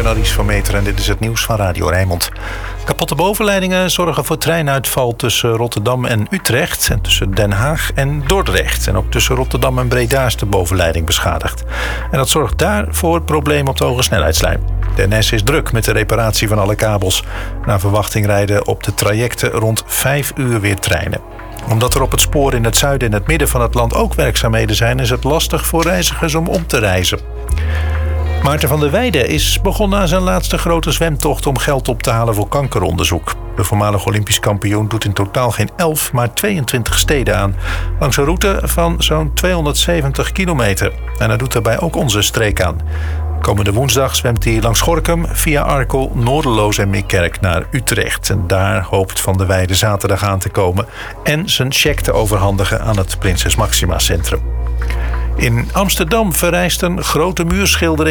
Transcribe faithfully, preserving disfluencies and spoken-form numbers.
ben Aries van Meter en dit is het nieuws van Radio Rijnmond. Kapotte bovenleidingen zorgen voor treinuitval tussen Rotterdam en Utrecht... en tussen Den Haag en Dordrecht. En ook tussen Rotterdam en Breda is de bovenleiding beschadigd. En dat zorgt daar voor problemen op de hoge snelheidslijn. De N S is druk met de reparatie van alle kabels. Naar verwachting rijden op de trajecten rond vijf uur weer treinen. Omdat er op het spoor in het zuiden en het midden van het land ook werkzaamheden zijn... is het lastig voor reizigers om om te reizen. Maarten van der Weijden is begonnen aan zijn laatste grote zwemtocht... om geld op te halen voor kankeronderzoek. De voormalig Olympisch kampioen doet in totaal geen elf, maar tweeëntwintig steden aan. Langs een route van zo'n tweehonderdzeventig kilometer. En hij doet daarbij ook onze streek aan. Komende woensdag zwemt hij langs Gorinchem, via Arkel, Noorderloos en Meerkerk naar Utrecht. En daar hoopt Van der Weijden zaterdag aan te komen... en zijn cheque te overhandigen aan het Prinses Maxima Centrum. In Amsterdam verrijst een grote muurschildering